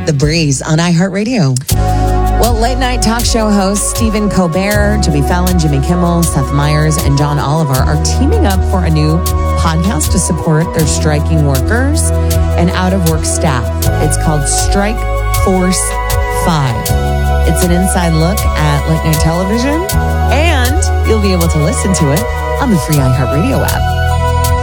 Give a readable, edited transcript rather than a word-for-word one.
The Breeze on iHeartRadio. Well, late night talk show hosts Stephen Colbert, Jimmy Fallon, Jimmy Kimmel, Seth Meyers, and John Oliver are teaming up for a new podcast to support their striking workers and out-of-work staff. It's called Strike Force 5. It's an inside look at late night television, and you'll be able to listen to it on the free iHeartRadio app.